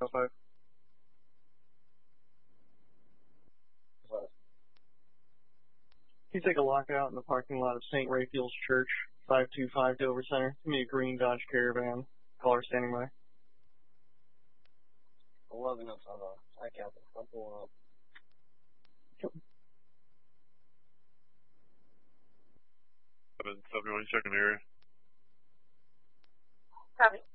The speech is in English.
5. What? Can you take a lockout in the parking lot of St. Raphael's Church, 525 Dover Center? Give me a green Dodge Caravan. Caller standing by. 11 up on the I Captain. I'm pulling up. Seven, 71 second area. Copy.